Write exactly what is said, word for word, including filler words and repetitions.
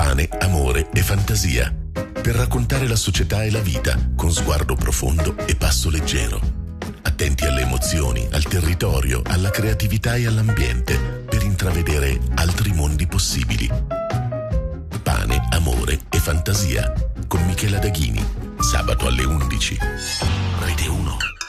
Pane, amore e fantasia, per raccontare la società e la vita con sguardo profondo e passo leggero. Attenti alle emozioni, al territorio, alla creatività e all'ambiente, per intravedere altri mondi possibili. Pane, amore e fantasia, con Michela Daghini, sabato alle undici. Rete uno.